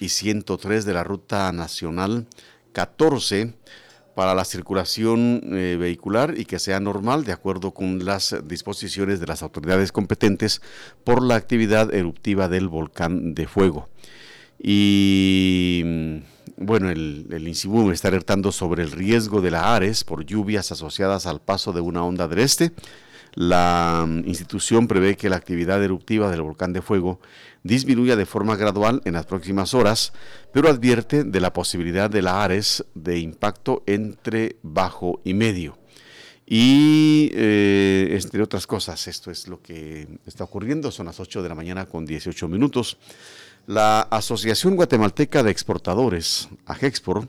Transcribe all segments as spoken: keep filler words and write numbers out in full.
y ciento tres de la Ruta Nacional catorce para la circulación eh, vehicular y que sea normal de acuerdo con las disposiciones de las autoridades competentes por la actividad eruptiva del volcán de fuego. Y bueno, el, el INSIBUM está alertando sobre el riesgo de la ARES por lluvias asociadas al paso de una onda del este. La institución prevé que la actividad eruptiva del volcán de fuego disminuya de forma gradual en las próximas horas, pero advierte de la posibilidad de la ARES de impacto entre bajo y medio. Y eh, entre otras cosas, esto es lo que está ocurriendo. Son las ocho de la mañana con dieciocho minutos. La Asociación Guatemalteca de Exportadores, AGEXPOR,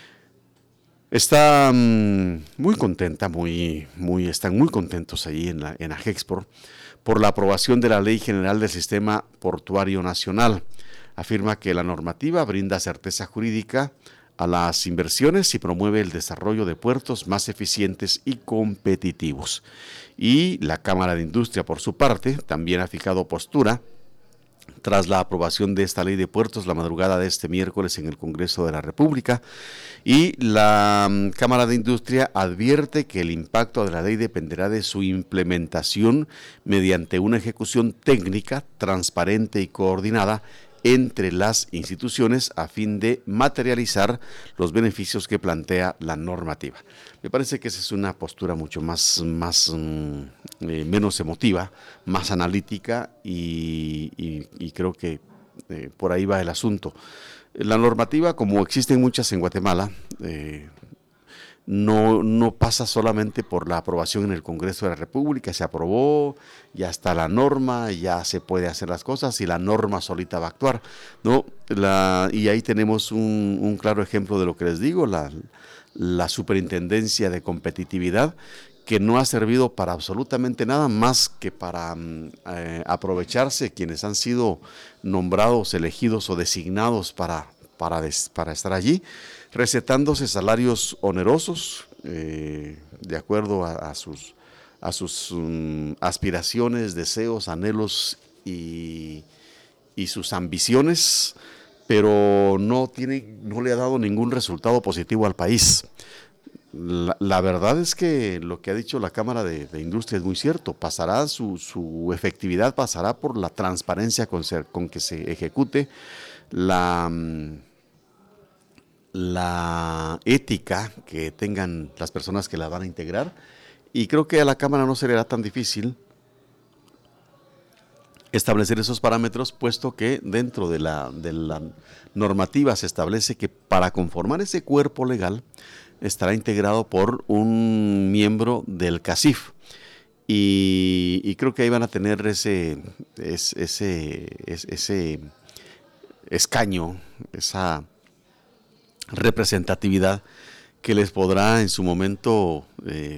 está mmm, muy contenta, muy, muy, están muy contentos ahí en, la, en AGEXPOR por la aprobación de la Ley General del Sistema Portuario Nacional. Afirma que la normativa brinda certeza jurídica a las inversiones y promueve el desarrollo de puertos más eficientes y competitivos. Y la Cámara de Industria, por su parte, también ha fijado postura tras la aprobación de esta ley de puertos la madrugada de este miércoles en el Congreso de la República, y la um, Cámara de Industria advierte que el impacto de la ley dependerá de su implementación mediante una ejecución técnica, transparente y coordinada entre las instituciones a fin de materializar los beneficios que plantea la normativa. Me parece que esa es una postura mucho más, más mm, eh, menos emotiva, más analítica y, y, y creo que eh, por ahí va el asunto. La normativa, como existen muchas en Guatemala, eh, No, no pasa solamente por la aprobación en el Congreso de la República, se aprobó, ya está la norma, ya se puede hacer las cosas y la norma solita va a actuar, ¿no? La, y ahí tenemos un, un claro ejemplo de lo que les digo, la, la Superintendencia de Competitividad, que no ha servido para absolutamente nada más que para eh, aprovecharse quienes han sido nombrados, elegidos o designados para, para, des, para estar allí, recetándose salarios onerosos eh, de acuerdo a, a sus, a sus um, aspiraciones, deseos, anhelos y, y sus ambiciones, pero no, tiene, no le ha dado ningún resultado positivo al país. La, la verdad es que lo que ha dicho la Cámara de, de Industria es muy cierto. Pasará su, su efectividad pasará por la transparencia con, ser, con que se ejecute, la la ética que tengan las personas que la van a integrar, y creo que a la Cámara no será tan difícil establecer esos parámetros, puesto que dentro de la, de la normativa se establece que para conformar ese cuerpo legal estará integrado por un miembro del CACIF, y, y creo que ahí van a tener ese, ese, ese, ese escaño, esa representatividad que les podrá en su momento eh,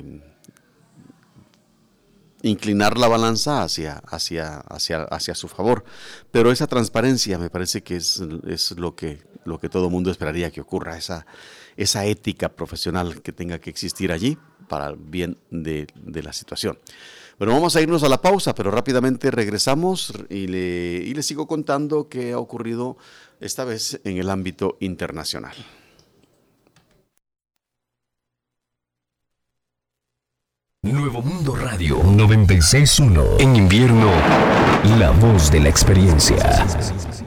inclinar la balanza hacia, hacia, hacia, hacia su favor. Pero esa transparencia me parece que es, es lo que, lo que todo mundo esperaría que ocurra, esa, esa ética profesional que tenga que existir allí para el bien de, de la situación. Bueno, vamos a irnos a la pausa, pero rápidamente regresamos y le, y le sigo contando qué ha ocurrido esta vez en el ámbito internacional. Nuevo Mundo Radio noventa y seis punto uno. En invierno, la voz de la experiencia.